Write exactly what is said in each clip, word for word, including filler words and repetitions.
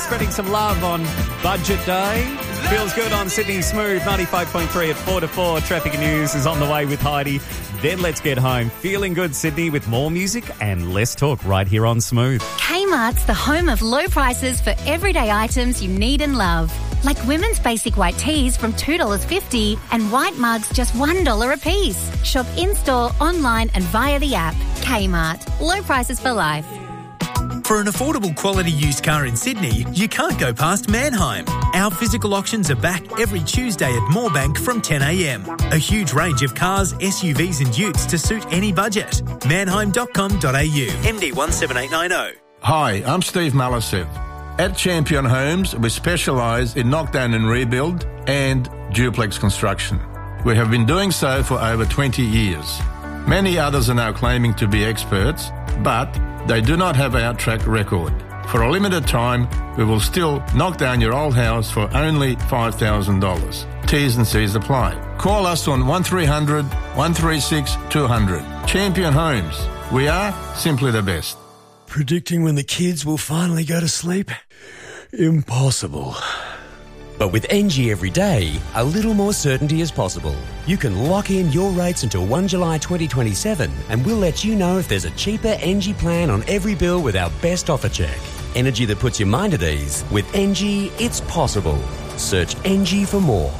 spreading some love on Budget Day. Feels good on Sydney Smooth, ninety-five point three at four to four. Traffic and news is on the way with Heidi. Then let's get home. Feeling good, Sydney, with more music and less talk right here on Smooth. Kmart's the home of low prices for everyday items you need and love. Like women's basic white tees from two dollars fifty and white mugs just one dollar a piece. Shop in-store, online and via the app. Kmart. Low prices for life. For an affordable quality used car in Sydney, you can't go past Mannheim. Our physical auctions are back every Tuesday at Moorebank from ten a m. A huge range of cars, S U Vs and utes to suit any budget. mannheim dot com dot a u. M D one seven eight nine zero. Hi, I'm Steve Malisev. At Champion Homes, we specialise in knockdown and rebuild and duplex construction. We have been doing so for over twenty years. Many others are now claiming to be experts, but they do not have our track record. For a limited time, we will still knock down your old house for only five thousand dollars. T's and C's apply. Call us on one three hundred, one three six, two hundred. Champion Homes. We are simply the best. Predicting when the kids will finally go to sleep? Impossible. But with N G Every Day, a little more certainty is possible. You can lock in your rates until the first of July twenty twenty-seven and we'll let you know if there's a cheaper N G plan on every bill with our best offer check. Energy that puts your mind at ease. With N G, it's possible. Search N G for more.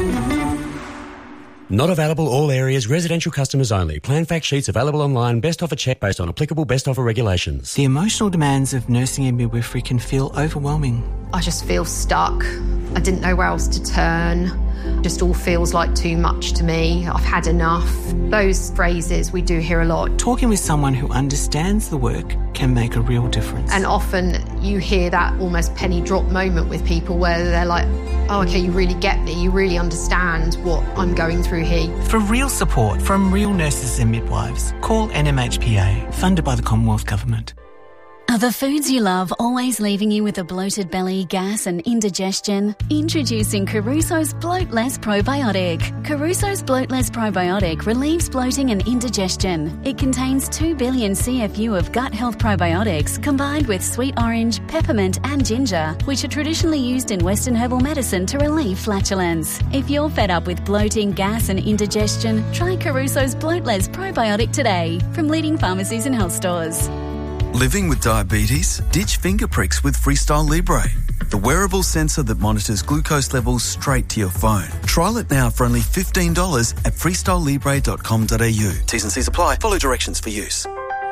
Not available all areas, residential customers only. Plan fact sheets available online, best offer check based on applicable best offer regulations. The emotional demands of nursing and midwifery can feel overwhelming. I just feel stuck. I didn't know where else to turn. Just all feels like too much to me. I've had enough. Those phrases we do hear a lot. Talking with someone who understands the work can make a real difference. And often you hear that almost penny drop moment with people where they're like, oh, okay, you really get me. You really understand what I'm going through here. For real support from real nurses and midwives, call N M H P A, funded by the Commonwealth Government. Are the foods you love always leaving you with a bloated belly, gas and indigestion? Introducing Caruso's Bloat Less Probiotic. Caruso's Bloat Less Probiotic relieves bloating and indigestion. It contains two billion C F U of gut health probiotics combined with sweet orange, peppermint and ginger, which are traditionally used in Western herbal medicine to relieve flatulence. If you're fed up with bloating, gas and indigestion, try Caruso's Bloat Less Probiotic today from leading pharmacies and health stores. Living with diabetes? Ditch finger pricks with Freestyle Libre, the wearable sensor that monitors glucose levels straight to your phone. Trial it now for only fifteen dollars at freestyle libre dot com dot a u. T's and C's apply. Follow directions for use.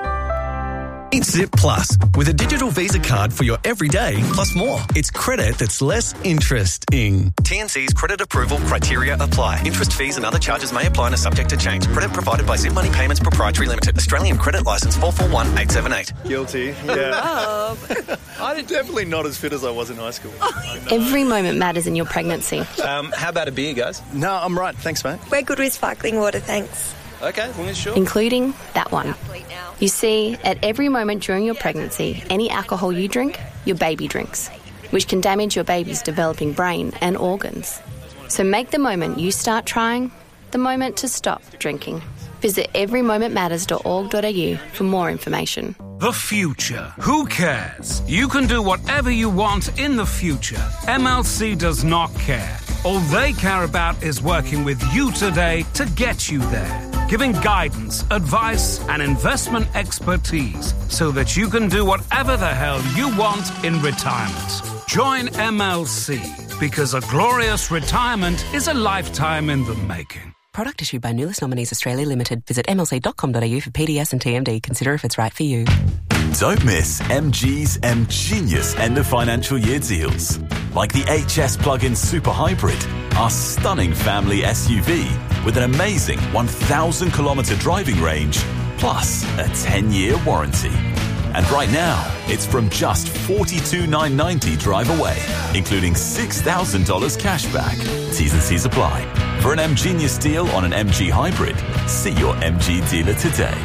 It's Zip Plus, with a digital Visa card for your everyday plus more. It's credit that's less interesting. T and C's credit approval criteria apply. Interest, fees and other charges may apply and are subject to change. Credit provided by Zip Money Payments Proprietary Limited. Australian Credit Licence four four one eight seven eight. Guilty, yeah. I'm definitely not as fit as I was in high school. Every moment matters in your pregnancy. Um, how about a beer, guys? No, I'm right. Thanks, mate. We're good with sparkling water, thanks. Okay, well, sure. Including that one. You see, at every moment during your pregnancy, any alcohol you drink, your baby drinks, which can damage your baby's developing brain and organs. So make the moment you start trying the moment to stop drinking. Visit every moment matters dot org dot a u for more information. The future. Who cares? You can do whatever you want in the future. M L C does not care. All they care about is working with you today to get you there. Giving guidance, advice and investment expertise so that you can do whatever the hell you want in retirement. Join M L C because a glorious retirement is a lifetime in the making. Product issued by Nulis Nominees Australia Limited. Visit m l c dot com dot a u for P D S and T M D. Consider if it's right for you. Don't miss M G's M Genius end of financial year deals. Like the H S plug-in Super Hybrid, our stunning family S U V with an amazing one thousand kilometre driving range, plus a ten-year warranty. And right now, it's from just forty-two thousand nine hundred ninety dollars drive away, including six thousand dollars cash back. T's and C's apply. For an M Genius deal on an M G Hybrid, see your M G dealer today.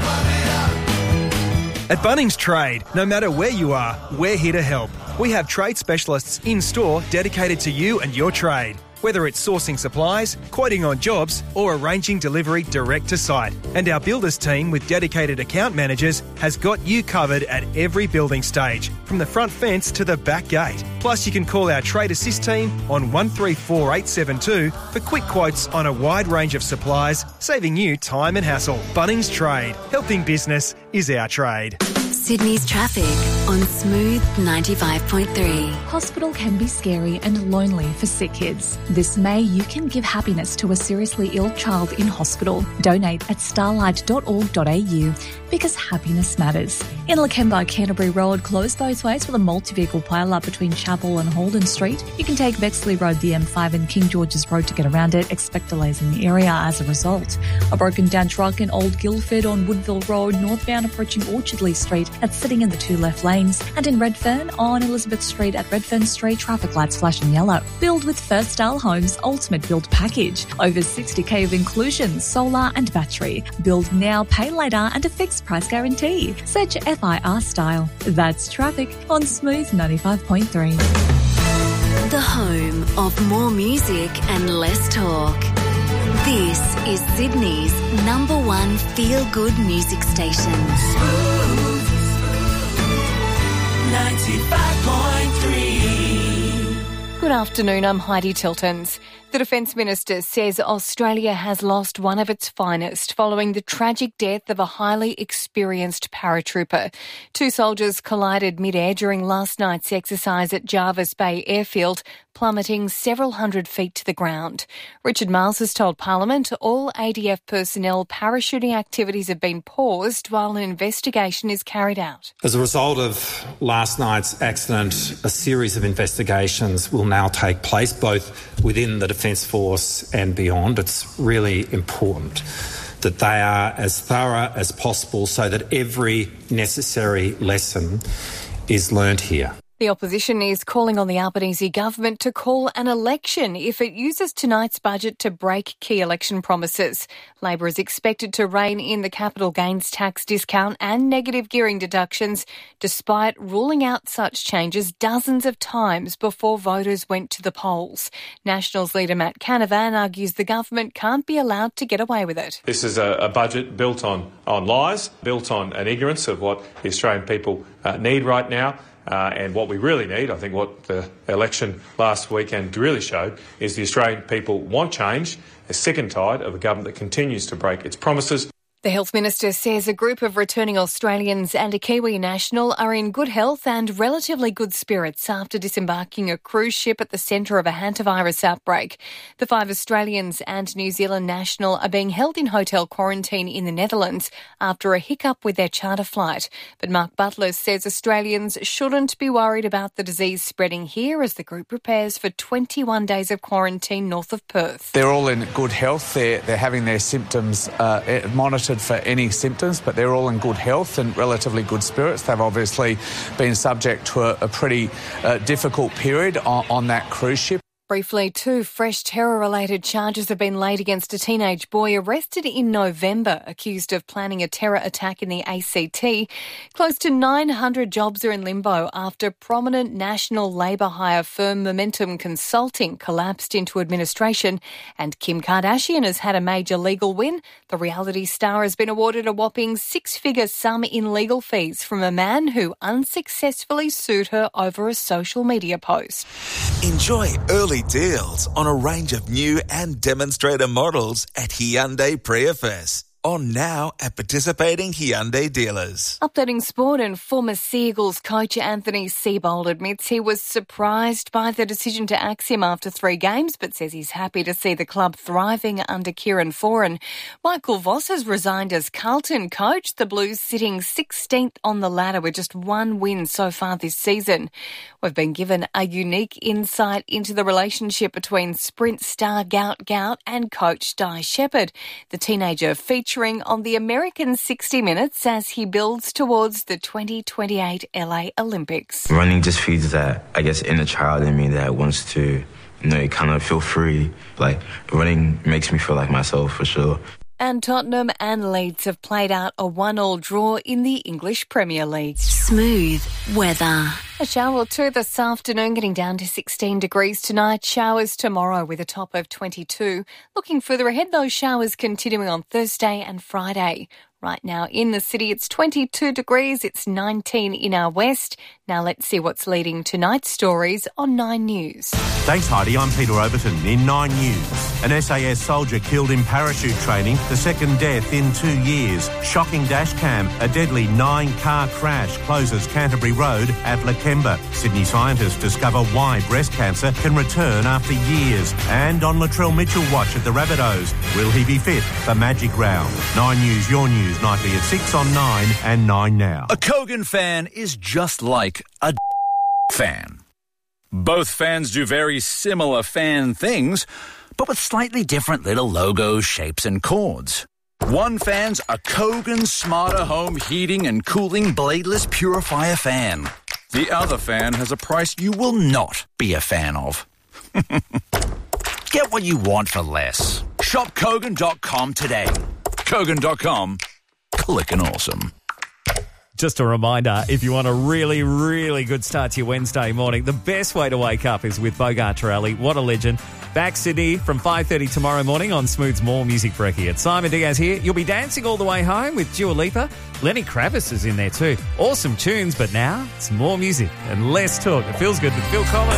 At Bunnings Trade, no matter where you are, we're here to help. We have trade specialists in store dedicated to you and your trade. whether it's sourcing supplies, quoting on jobs, or arranging delivery direct to site. And our builders team with dedicated account managers has got you covered at every building stage, from the front fence to the back gate. Plus, you can call our Trade Assist team on one three four eight seven two for quick quotes on a wide range of supplies, saving you time and hassle. Bunnings Trade. Helping business is our trade. Sydney's traffic on Smooth ninety-five point three. Hospital can be scary and lonely for sick kids. This May, you can give happiness to a seriously ill child in hospital. Donate at starlight dot org dot a u because happiness matters. In Lakemba, Canterbury Road closed both ways with a multi-vehicle pile-up between Chapel and Holden Street. You can take Bexley Road, the M five and King George's Road to get around it. Expect delays in the area as a result. A broken down truck in Old Guildford on Woodville Road, northbound approaching Orchardley Street. That's sitting in the two left lanes. And in Redfern on Elizabeth Street at Redfern Street, traffic lights flashing yellow. Build with First Style Homes Ultimate Build Package. Over sixty k of inclusion, solar and battery. Build now, pay later and a fixed price guarantee. Search F I R Style. That's traffic on Smooth ninety-five point three. The home of more music and less talk. This is Sydney's number one feel-good music station. Smooth ninety-five point three. Good afternoon, I'm Heidi Tiltons. The Defence Minister says Australia has lost one of its finest following the tragic death of a highly experienced paratrooper. Two soldiers collided mid-air during last night's exercise at Jarvis Bay Airfield, plummeting several hundred feet to the ground. Richard Marles has told Parliament all A D F personnel parachuting activities have been paused while an investigation is carried out. As a result of last night's accident, a series of investigations will now take place, both within the Defence Force and beyond. It's really important that they are as thorough as possible so that every necessary lesson is learnt here. The opposition is calling on the Albanese government to call an election if it uses tonight's budget to break key election promises. Labor is expected to rein in the capital gains tax discount and negative gearing deductions, despite ruling out such changes dozens of times before voters went to the polls. Nationals leader Matt Canavan argues the government can't be allowed to get away with it. This is a, a budget built on, on lies, built on an ignorance of what the Australian people uh, need right now. Uh, and what we really need, I think what the election last weekend really showed, is the Australian people want change, are sick and tired of a government that continues to break its promises. The Health Minister says a group of returning Australians and a Kiwi national are in good health and relatively good spirits after disembarking a cruise ship at the centre of a hantavirus outbreak. The five Australians and New Zealand national are being held in hotel quarantine in the Netherlands after a hiccup with their charter flight. But Mark Butler says Australians shouldn't be worried about the disease spreading here as the group prepares for twenty-one days of quarantine north of Perth. They're all in good health. They're, they're having their symptoms uh, monitored for any symptoms, but they're all in good health and relatively good spirits. They've obviously been subject to a, a pretty uh, difficult period on, on that cruise ship. Briefly, two fresh terror-related charges have been laid against a teenage boy arrested in November, accused of planning a terror attack in the A C T. Close to nine hundred jobs are in limbo after prominent national labour hire firm Momentum Consulting collapsed into administration, and Kim Kardashian has had a major legal win. The reality star has been awarded a whopping six-figure sum in legal fees from a man who unsuccessfully sued her over a social media post. Enjoy early deals on a range of new and demonstrator models at Hyundai Prius. On now at participating Hyundai dealers. Updating sport, and former Sea Eagles coach Anthony Seibold admits he was surprised by the decision to axe him after three games, but says he's happy to see the club thriving under Kieran Foran. Michael Voss has resigned as Carlton coach, the Blues sitting sixteenth on the ladder with just one win so far this season. We've been given a unique insight into the relationship between Sprint star Gout Gout and coach Di Shepherd. The teenager featured on the American sixty minutes as he builds towards the twenty twenty-eight L A Olympics. Running just feeds that, I guess, inner child in me that wants to, you know, kind of feel free. Like, running makes me feel like myself, for sure. And Tottenham and Leeds have played out a one-all draw in the English Premier League. Smooth weather. A shower or two this afternoon, getting down to sixteen degrees tonight. Showers tomorrow with a top of twenty-two. Looking further ahead, those showers continuing on Thursday and Friday. Right now in the city, it's twenty-two degrees. It's nineteen in our west. Now let's see what's leading tonight's stories on Nine News. Thanks, Heidi. I'm Peter Overton in Nine News. An S A S soldier killed in parachute training, the second death in two years. Shocking dash cam. A deadly nine-car crash closes Canterbury Road at Lakemba. Sydney scientists discover why breast cancer can return after years. And on Latrell Mitchell watch at the Rabbitohs. Will he be fit for Magic Round? Nine News, your news. Nightly at six on nine and nine now. A Kogan fan is just like a fan. Both fans do very similar fan things, but with slightly different little logos, shapes and chords. One fan's a Kogan Smarter Home Heating and Cooling Bladeless Purifier fan. The other fan has a price you will not be a fan of. Get what you want for less. Shop Kogan dot com today. Kogan dot com. Clickin' awesome. Just a reminder, if you want a really, really good start to your Wednesday morning, the best way to wake up is with Bogart Torelli. What a legend. Back Sydney from five thirty tomorrow morning on Smooth's More Music Brekkie. It's Simon Diaz here. You'll be dancing all the way home with Dua Lipa. Lenny Kravitz is in there too. Awesome tunes, but now it's more music and less talk. It feels good with Phil Collins.